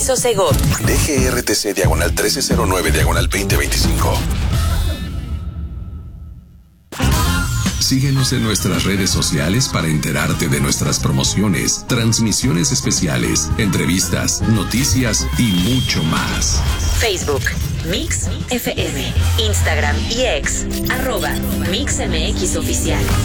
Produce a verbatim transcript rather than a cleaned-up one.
Sosegó. D G R T C diagonal trece cero nueve diagonal veinte veinticinco. Síguenos en nuestras redes sociales para enterarte de nuestras promociones, transmisiones especiales, entrevistas, noticias y mucho más. Facebook, Mix F M. Instagram y X, arroba Mix M X Oficial.